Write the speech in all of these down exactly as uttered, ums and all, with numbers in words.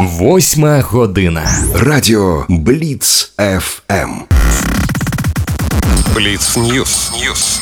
Восьма година. Радіо Бліц еф ем. Бліц Ньюс. Ньюс.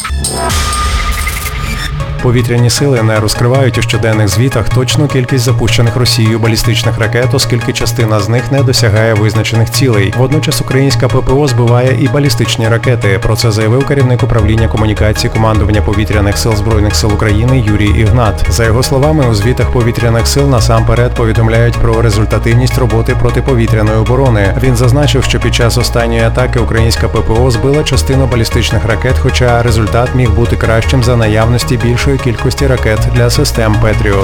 Повітряні сили не розкривають у щоденних звітах точну кількість запущених Росією балістичних ракет, оскільки частина з них не досягає визначених цілей. Водночас українська ППО збиває і балістичні ракети. Про це заявив керівник управління комунікації командування повітряних сил Збройних сил України Юрій Ігнат. За його словами, у звітах повітряних сил насамперед повідомляють про результативність роботи протиповітряної оборони. Він зазначив, що під час останньої атаки українська ППО збила частину балістичних ракет, хоча результат міг бути кращим за наявності більшої кількості ракет для систем «Петріот».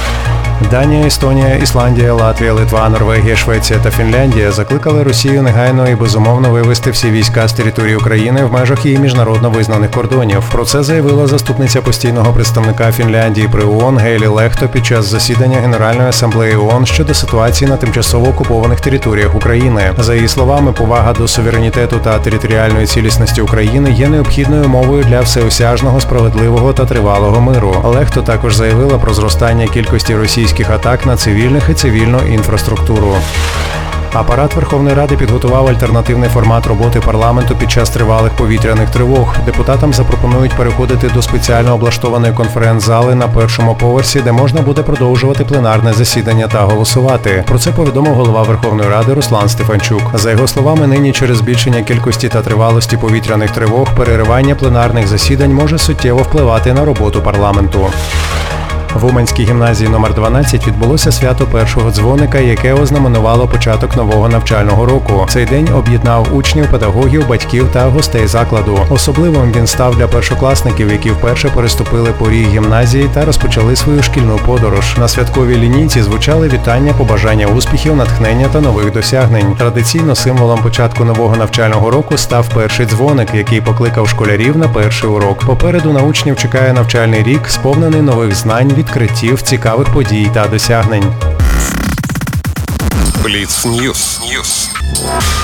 Данія, Естонія, Ісландія, Латвія, Литва, Норвегія, Швеція та Фінляндія закликали Росію негайно і безумовно вивести всі війська з території України в межах її міжнародно визнаних кордонів. Про це заявила заступниця постійного представника Фінляндії при ООН Гейлі Лехто під час засідання Генеральної асамблеї ООН щодо ситуації на тимчасово окупованих територіях України. За її словами, повага до суверенітету та територіальної цілісності України є необхідною умовою для всеосяжного, справедливого та тривалого миру. Лехто також заявила про зростання кількості російських атак на цивільних і цивільну інфраструктуру. Апарат Верховної Ради підготував альтернативний формат роботи парламенту під час тривалих повітряних тривог. Депутатам запропонують переходити до спеціально облаштованої конференц-зали на першому поверсі, де можна буде продовжувати пленарне засідання та голосувати. Про це повідомив голова Верховної Ради Руслан Стефанчук. За його словами, нині через збільшення кількості та тривалості повітряних тривог переривання пленарних засідань може суттєво впливати на роботу парламенту. В Уманській гімназії номер дванадцять відбулося свято першого дзвоника, яке ознаменувало початок нового навчального року. Цей день об'єднав учнів, педагогів, батьків та гостей закладу. Особливим він став для першокласників, які вперше переступили поріг гімназії та розпочали свою шкільну подорож. На святковій лінійці звучали вітання, побажання успіхів, натхнення та нових досягнень. Традиційно символом початку нового навчального року став перший дзвоник, який покликав школярів на перший урок. Попереду на учнів чекає навчальний рік, сповнений нових знань, відкриттів, цікавих подій та досягнень. Бліц Ньюс. Ньюс.